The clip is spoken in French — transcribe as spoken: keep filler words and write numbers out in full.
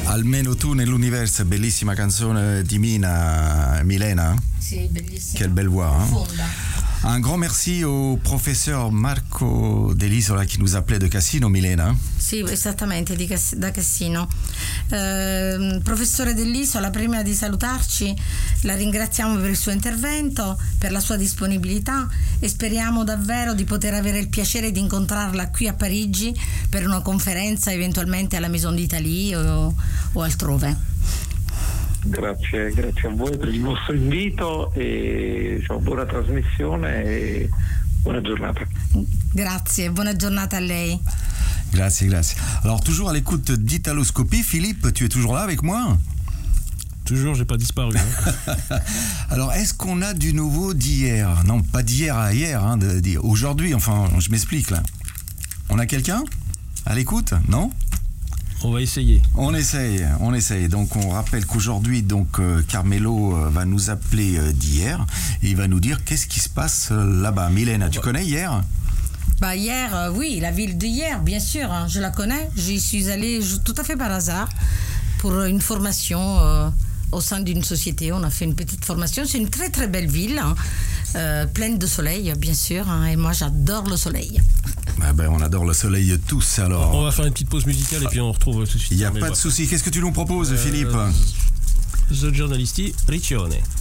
Almeno tu nell'universo, bellissima canzone di Mina, Milena. Sì, bellissima. Quelle belle voix. Hein? Fonda. Un grand merci au professeur Marco Dell'Isola qui nous appelait de Cassino, Milena. Sì, esattamente, di Cass- da Cassino. Eh, professore Dell'Isola, prima di salutarci, la ringraziamo per il suo intervento, per la sua disponibilità e speriamo davvero di poter avere il piacere di incontrarla qui a Parigi per una conferenza, eventualmente alla Maison d'Italie o, o altrove. Grazie, grazie a voi per il vostro invito e diciamo, buona trasmissione e buona giornata. Grazie, buona giornata a lei. Grazie, grazie. Alors, toujours à l'écoute d'Italoscopie, Philippe, tu es toujours là avec moi? Toujours, j'ai pas disparu. Hein. Alors, est-ce qu'on a du nouveau d'hier? Non, pas d'hier à hier, hein, de, de, aujourd'hui, enfin, je m'explique là. On a quelqu'un à l'écoute? Non? On va essayer. On essaye, on essaye. Donc on rappelle qu'aujourd'hui, donc euh, Carmelo euh, va nous appeler euh, d'hier et il va nous dire qu'est-ce qui se passe euh, là-bas. Milena, tu connais hier? Bah hier, euh, oui, la ville d'hier, bien sûr, hein, je la connais. J'y suis allée je, tout à fait par hasard pour une formation euh, au sein d'une société. On a fait une petite formation. C'est une très très belle ville, hein, euh, pleine de soleil, bien sûr. Hein, et moi, j'adore le soleil. Ah ben, on adore le soleil tous, alors. On va faire une petite pause musicale et puis on retrouve tout de suite. Il n'y a pas de souci. Qu'est-ce que tu nous proposes, euh, Philippe? The Giornalisti, Riccione.